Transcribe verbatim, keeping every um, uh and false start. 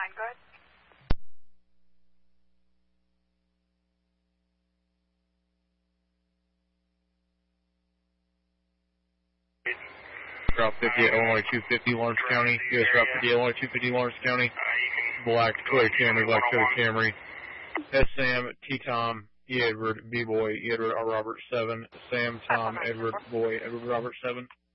nine, go ahead. Route fifty, Illinois two fifty, Lawrence County. U S Route fifty, Illinois two fifty, Lawrence County. Black Toyota Camry, Black Toyota Camry. S. Sam, T. Tom, E. Edward, B. Boy, E. Edward, R. Robert seven. Sam, Tom, Edward, Boy, Edward, Robert seven.